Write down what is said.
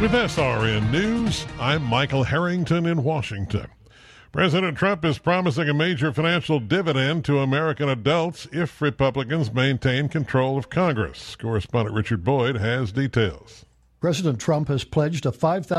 With SRN News, I'm Michael Harrington in Washington. President Trump is promising a major financial dividend to American adults if Republicans maintain control of Congress. Correspondent Richard Boyd has details. President Trump has pledged a $5,000